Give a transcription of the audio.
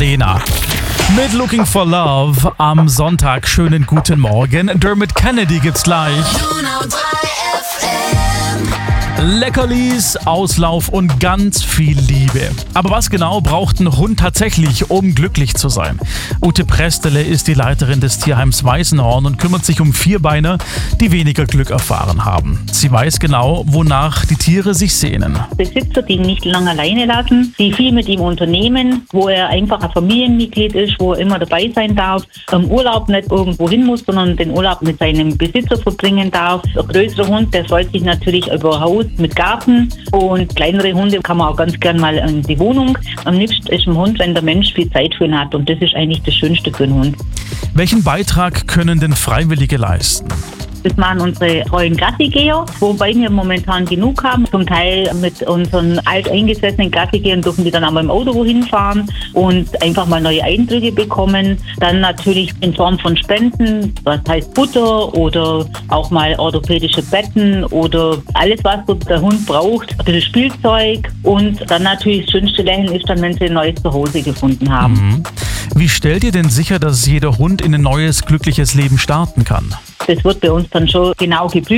Lena. Mit Looking for Love am Sonntag. Schönen guten Morgen. Dermot Kennedy gibt's gleich. Leckerlis, Auslauf und ganz viel Liebe. Aber was genau braucht ein Hund tatsächlich, um glücklich zu sein? Ute Prestele ist die Leiterin des Tierheims Weißenhorn und kümmert sich um Vierbeiner, die weniger Glück erfahren haben. Sie weiß genau, wonach die Tiere sich sehnen. Besitzer, die ihn nicht lange alleine lassen, die viel mit ihm unternehmen, wo er einfach ein Familienmitglied ist, wo er immer dabei sein darf, im Urlaub nicht irgendwo hin muss, sondern den Urlaub mit seinem Besitzer verbringen darf. Ein größerer Hund, der freut sich natürlich über Haus mit Garten, und kleinere Hunde kann man auch ganz gern mal in die Wohnung. Am liebsten ist ein Hund, wenn der Mensch viel Zeit für ihn hat, und das ist eigentlich das Schönste für einen Hund. Welchen Beitrag können denn Freiwillige leisten? Das machen unsere treuen Gassigeher, wobei wir momentan genug haben. Zum Teil mit unseren alteingesessenen Gassigehern dürfen die dann auch mal im Auto wohin fahren und einfach mal neue Eindrücke bekommen. Dann natürlich in Form von Spenden, was heißt Butter oder auch mal orthopädische Betten oder alles, was so der Hund braucht. Ein bisschen Spielzeug, und dann natürlich das schönste Lächeln ist dann, wenn sie ein neues Zuhause gefunden haben. Wie stellt ihr denn sicher, dass jeder Hund in ein neues, glückliches Leben starten kann? Das wird bei uns dann schon genau geprüft.